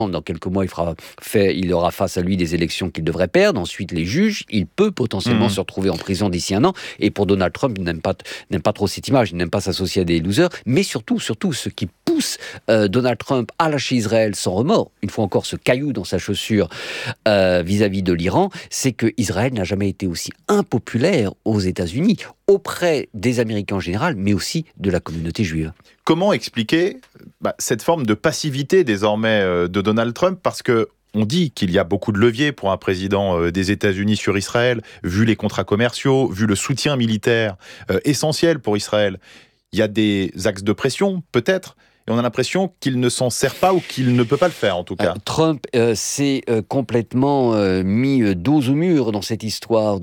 Dans quelques mois, il aura face à lui des élections qu'il devrait perdre. Ensuite, les juges, il peut potentiellement se retrouver en prison d'ici un an. Et pour Donald Trump, il n'aime pas trop cette image. Il n'aime pas s'associer à des losers. Mais surtout, ce qui pousse Donald Trump à lâcher Israël sans remords, une fois encore ce caillou dans sa chaussure vis-à-vis de l'Iran, c'est que Israël n'a jamais été aussi impopulaire aux États-Unis, auprès des Américains en général, mais aussi de la communauté juive. Comment expliquer cette forme de passivité désormais de Donald Trump ? Parce que on dit qu'il y a beaucoup de leviers pour un président des États-Unis sur Israël, vu les contrats commerciaux, vu le soutien militaire essentiel pour Israël. Il y a des axes de pression, peut-être, et on a l'impression qu'il ne s'en sert pas ou qu'il ne peut pas le faire, en tout cas. Trump s'est complètement mis dos au mur dans cette histoire,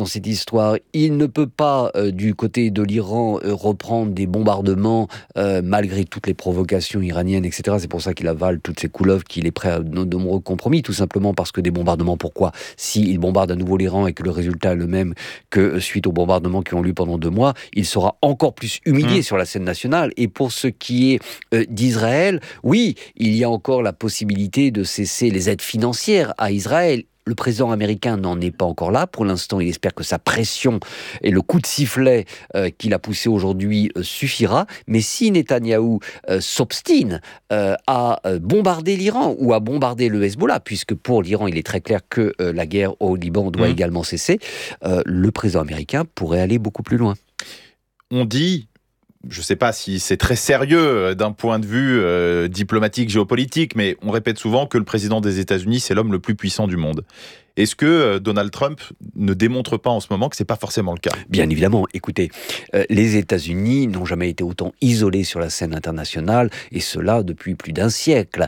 Il ne peut pas, du côté de l'Iran, reprendre des bombardements malgré toutes les provocations iraniennes, etc. C'est pour ça qu'il avale toutes ces couleuvres, qu'il est prêt à de nombreux compromis, tout simplement parce que des bombardements, pourquoi ? S'il bombarde à nouveau l'Iran et que le résultat est le même que suite aux bombardements qui ont lieu pendant 2 mois, il sera encore plus humilié sur la scène nationale. Et pour ce qui est d'Israël, oui, il y a encore la possibilité de cesser les aides financières à Israël. Le président américain n'en est pas encore là. Pour l'instant, il espère que sa pression et le coup de sifflet qu'il a poussé aujourd'hui suffira. Mais si Netanyahou s'obstine à bombarder l'Iran ou à bombarder le Hezbollah, puisque pour l'Iran, il est très clair que la guerre au Liban doit également cesser, le président américain pourrait aller beaucoup plus loin. On dit... Je ne sais pas si c'est très sérieux d'un point de vue diplomatique, géopolitique, mais on répète souvent que le président des États-Unis, c'est l'homme le plus puissant du monde. Est-ce que Donald Trump ne démontre pas en ce moment que ce n'est pas forcément le cas ? Bien évidemment. Écoutez, les États-Unis n'ont jamais été autant isolés sur la scène internationale, et cela depuis plus d'un siècle.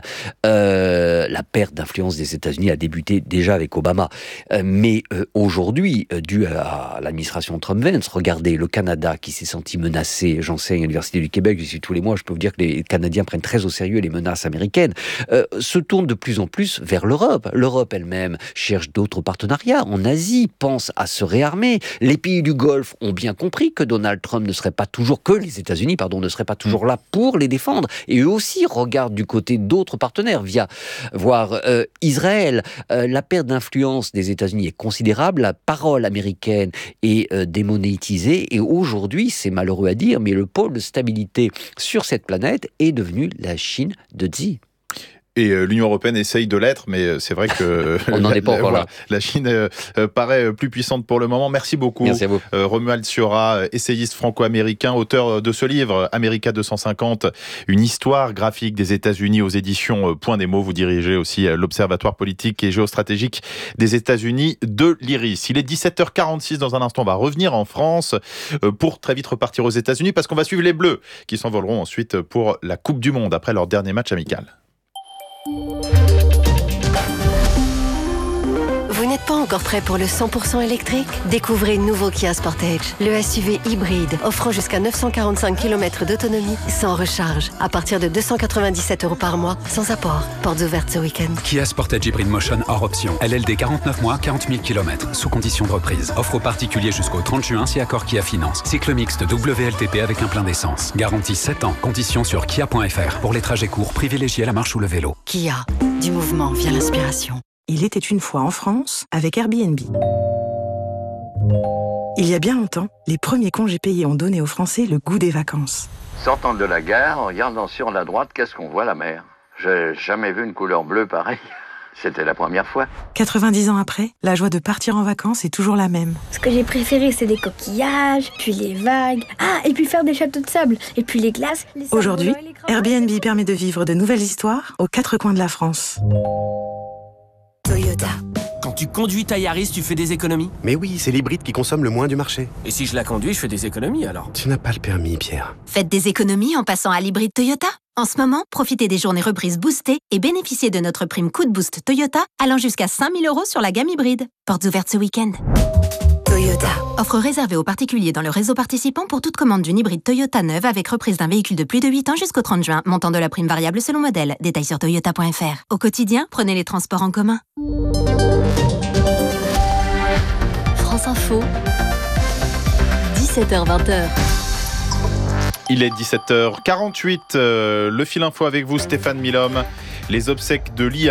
La perte d'influence des États-Unis a débuté déjà avec Obama. Mais aujourd'hui, dû à l'administration Trump-Vance, regardez le Canada qui s'est senti menacé. J'enseigne à l'Université du Québec, j'y suis tous les mois, je peux vous dire que les Canadiens prennent très au sérieux les menaces américaines. Se tournent de plus en plus vers l'Europe. L'Europe elle-même cherche d'autres partenariats en Asie, pense à se réarmer. Les pays du Golfe ont bien compris que Donald Trump ne serait pas toujours, que les États-Unis, ne seraient pas toujours là pour les défendre. Et eux aussi regardent du côté d'autres partenaires, voire Israël. La perte d'influence des États-Unis est considérable. La parole américaine est démonétisée. Et aujourd'hui, c'est malheureux à dire, mais le pôle de stabilité sur cette planète est devenu la Chine de Xi. Et l'Union européenne essaye de l'être, mais c'est vrai que on n'en est pas encore là. La Chine paraît plus puissante pour le moment. Merci beaucoup. Merci à vous. Romuald Siora, essayiste franco-américain, auteur de ce livre, America 250, une histoire graphique des États-Unis aux éditions Point Nemo. Vous dirigez aussi l'Observatoire politique et géostratégique des États-Unis de l'IRIS. Il est 17h46 dans un instant. On va revenir en France pour très vite repartir aux États-Unis parce qu'on va suivre les Bleus qui s'envoleront ensuite pour la Coupe du Monde après leur dernier match amical. Vous n'êtes pas encore prêt pour le 100% électrique ? Découvrez le nouveau Kia Sportage, le SUV hybride offrant jusqu'à 945 km d'autonomie sans recharge, à partir de 297 € par mois, sans apport. Portes ouvertes ce week-end. Kia Sportage Hybrid Motion hors option. LLD 49 mois, 40 000 km, sous condition de reprise. Offre aux particuliers jusqu'au 30 juin si accord Kia Finance. Cycle mixte WLTP avec un plein d'essence. Garantie 7 ans. Conditions sur kia.fr. Pour les trajets courts, privilégiez la marche ou le vélo. Kia, du mouvement vient l'inspiration. Il était une fois en France avec Airbnb. Il y a bien longtemps, les premiers congés payés ont donné aux Français le goût des vacances. Sortant de la gare, en regardant sur la droite, qu'est-ce qu'on voit ? La mer. J'ai jamais vu une couleur bleue pareille. C'était la première fois. 90 ans après, la joie de partir en vacances est toujours la même. Ce que j'ai préféré, c'est des coquillages, puis les vagues. Ah, et puis faire des châteaux de sable, et puis les glaces. Aujourd'hui, Airbnb permet de vivre de nouvelles histoires aux 4 coins de la France. Toyota. Quand tu conduis ta Yaris, tu fais des économies ? Mais oui, c'est l'hybride qui consomme le moins du marché. Et si je la conduis, je fais des économies alors ? Tu n'as pas le permis, Pierre. Faites des économies en passant à l'hybride Toyota. En ce moment, profitez des journées reprises boostées et bénéficiez de notre prime coup de boost Toyota allant jusqu'à 5 000 € sur la gamme hybride. Portes ouvertes ce week-end. Toyota. Offre réservée aux particuliers dans le réseau participant pour toute commande d'une hybride Toyota neuve avec reprise d'un véhicule de plus de 8 ans jusqu'au 30 juin. Montant de la prime variable selon modèle. Détails sur toyota.fr. Au quotidien, prenez les transports en commun. France Info. 17h-20h. Il est 17h48, le fil info avec vous Stéphane Milhomme. Les obsèques de Lee